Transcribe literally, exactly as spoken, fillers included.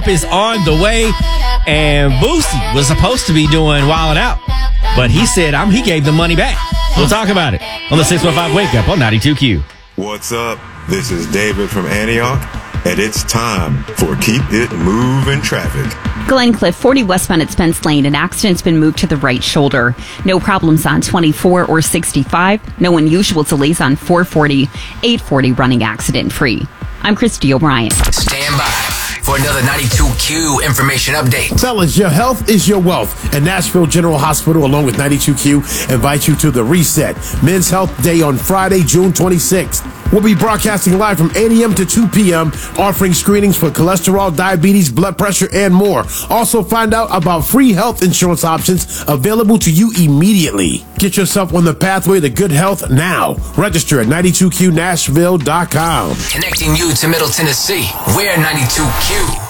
is on the way, and Boosie was supposed to be doing Wildin' Out, but he said I'm, he gave the money back. We'll talk about it on the six one five Wake Up on ninety-two Q. What's up? This is David from Antioch, and it's time for Keep It Moving Traffic. Glencliff, forty westbound at Spence Lane. An accident's been moved to the right shoulder. No problems on twenty-four or sixty-five. No unusual delays on four forty, eight forty running accident-free. I'm Christy O'Brien. Stand by for another ninety-two Q information update. Fellas, your health is your wealth. And Nashville General Hospital, along with ninety-two Q, invite you to the Reset Men's Health Day on Friday, June twenty-sixth. We'll be broadcasting live from eight a.m. to two p.m., offering screenings for cholesterol, diabetes, blood pressure, and more. Also, find out about free health insurance options available to you immediately. Get yourself on the pathway to good health now. Register at ninety-two Q Nashville dot com. Connecting you to Middle Tennessee. We're ninety-two Q.